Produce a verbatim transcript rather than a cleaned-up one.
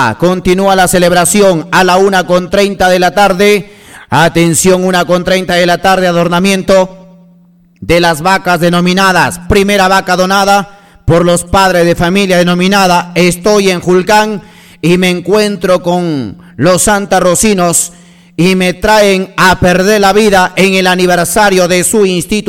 Continúa la celebración a la una con treinta de la tarde. Atención, una con treinta de la tarde, adornamiento de las vacas denominadas primera vaca donada por los padres de familia denominada Estoy en Julcán y me encuentro con los santarrocinos y me traen a perder la vida en el aniversario de su instituto.